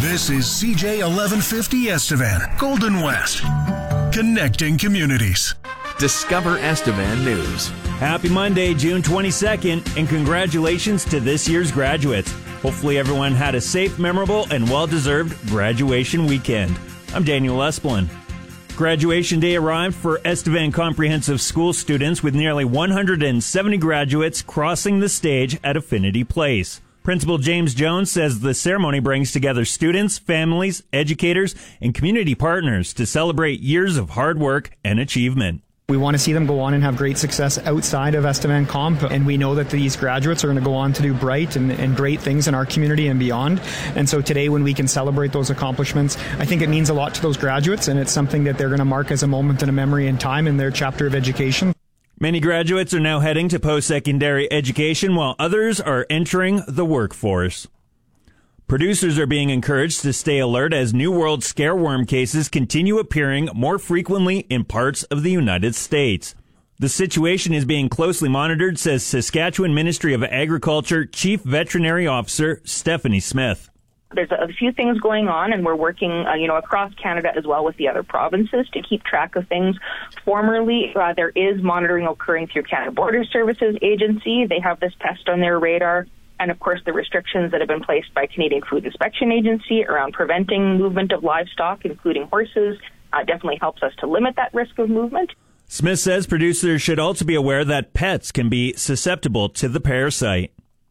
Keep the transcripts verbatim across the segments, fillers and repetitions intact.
This is C J eleven fifty Estevan, Golden West, connecting communities. Discover Estevan News. Happy Monday, June twenty-second, and congratulations to this year's graduates. Hopefully everyone had a safe, memorable, and well-deserved graduation weekend. I'm Daniel Esplin. Graduation day arrived for Estevan Comprehensive School students with nearly one hundred seventy graduates crossing the stage at Affinity Place. Principal James Jones says the ceremony brings together students, families, educators, and community partners to celebrate years of hard work and achievement. We want to see them go on and have great success outside of Estevan Comp, and we know that these graduates are going to go on to do bright and, and great things in our community and beyond. And so today, when we can celebrate those accomplishments, I think it means a lot to those graduates, and it's something that they're going to mark as a moment in a memory in time in their chapter of education. Many graduates are now heading to post-secondary education, while others are entering the workforce. Producers are being encouraged to stay alert as New World scareworm cases continue appearing more frequently in parts of the United States. The situation is being closely monitored, says Saskatchewan Ministry of Agriculture Chief Veterinary Officer Stephanie Smith. There's a few things going on, and we're working, uh, you know, across Canada as well with the other provinces to keep track of things. Formerly, uh, there is monitoring occurring through Canada Border Services Agency. They have this pest on their radar. And, of course, the restrictions that have been placed by Canadian Food Inspection Agency around preventing movement of livestock, including horses, uh, definitely helps us to limit that risk of movement. Smith says producers should also be aware that pets can be susceptible to the parasite.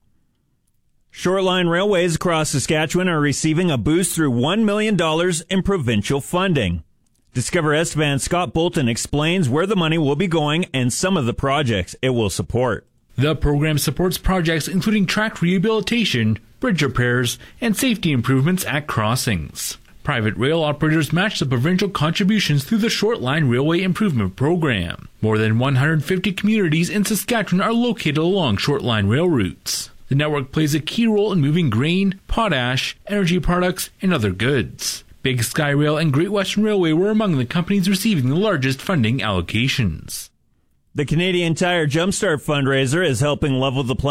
Shortline railways across Saskatchewan are receiving a boost through one million dollars in provincial funding. Discover Estevan's Scott Bolton explains where the money will be going and some of the projects it will support. The program supports projects including track rehabilitation, bridge repairs, and safety improvements at crossings. Private rail operators match the provincial contributions through the Shortline Railway Improvement Program. More than one hundred fifty communities in Saskatchewan are located along Shortline rail routes. The network plays a key role in moving grain, potash, energy products, and other goods. Big Sky Rail and Great Western Railway were among the companies receiving the largest funding allocations. The Canadian Tire Jumpstart fundraiser is helping level the playing